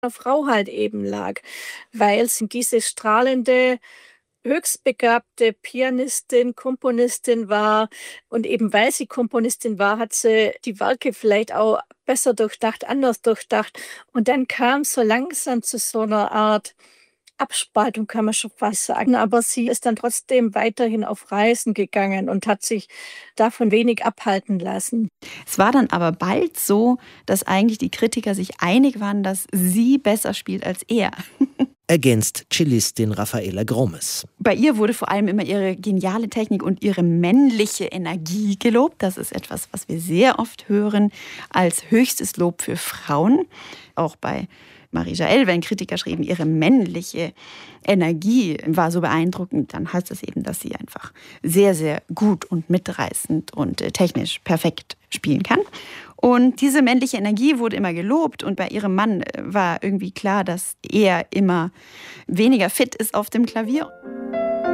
Frau halt eben lag, weil sie diese strahlende, höchstbegabte Pianistin, Komponistin war. Und eben weil sie Komponistin war, hat sie die Werke vielleicht auch besser durchdacht, anders durchdacht. Und dann kam so langsam zu so einer Art Abspaltung, kann man schon fast sagen. Aber sie ist dann trotzdem weiterhin auf Reisen gegangen und hat sich davon wenig abhalten lassen. Es war dann aber bald so, dass eigentlich die Kritiker sich einig waren, dass sie besser spielt als er. Ergänzt Cellistin Raffaella Grommes. Bei ihr wurde vor allem immer ihre geniale Technik und ihre männliche Energie gelobt. Das ist etwas, was wir sehr oft hören als höchstes Lob für Frauen. Auch bei Marie-Jaël, wenn Kritiker schrieben, ihre männliche Energie war so beeindruckend, dann heißt das eben, dass sie einfach sehr, sehr gut und mitreißend und technisch perfekt spielen kann. Und diese männliche Energie wurde immer gelobt und bei ihrem Mann war irgendwie klar, dass er immer weniger fit ist auf dem Klavier.